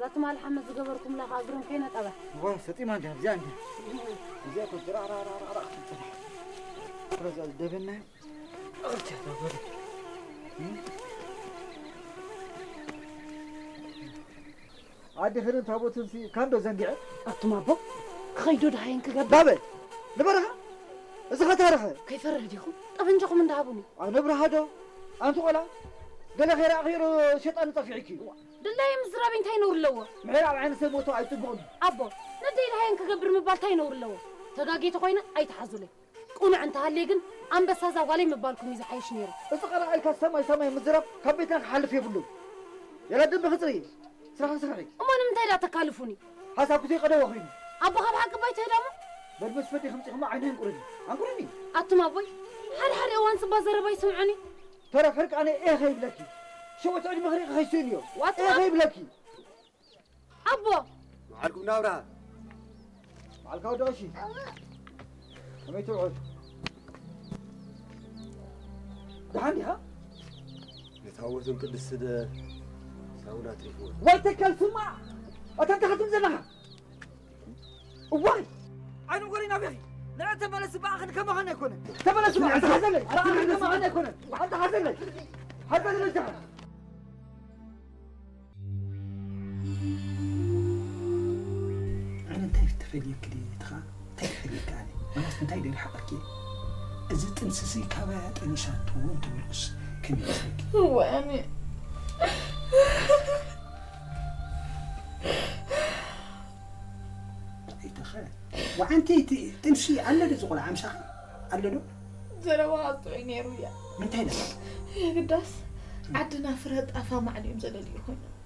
ذات مال حمد زجبركم لا قادرون كينا طبعا والله ستي ما جاب زين زين كنت را رجال دبنا قلت عادي خيرن تابوتن سي كاندو زنديع اتمابو خيدو دهين كغب بابا نبرها اذا خطرها كيف رديكم طبنجكم اندابوني انا نبرها دو انت ولا قال خير شيطان طفيعكي دلاي مزرابين تاينور لو معير على عين سموتو ايتبون ابو ندي دهين كغبر مبال تاينور لو تغاغيت خوينا ايتحزلي قنع انت هاللي كن انبسا زغالي مبالكم يزحيش نيرو اصقرا ايك سماي مزراب كبيتك حلف يبلو يلا دم بخطري سرحي امانم تايلا تكالفوني حسابك زي قدو وخيني ابو خاب حق بايت هدامو بالمسفتي 50 ما عينين انقرني اتما بوي هل اوان صبا زربا يسمعني ترى فرق انا ايه غيب لكي شو تعالي مغريق خيسينيو ايه غيب لكي ابو معلكم ناورا معلكم دوشي ما يتوعد دحاني ها يتعوزون كل السدة ساونا تليفون ويتكل سمع أنت خدم زلها واي عينو قرينا بيخي لا تبلس بأخذ كما خلنا يكون تبلس بأخذ حزن لي كما خلنا يكون أنت حزن لي حزن لي جهل أنا تايف تفليك كذي تخا تايف تفليك أنا ما نستنتهي دير حقك إذا تنسسي كبات إني شاتو وأنت بالقص كم يسلك هو أنا وأنت تمشي على رزق العام شخص على له زلوات عيني رويا من تهدى يا قداس عدنا فرد أفهم عليهم زلالي هنا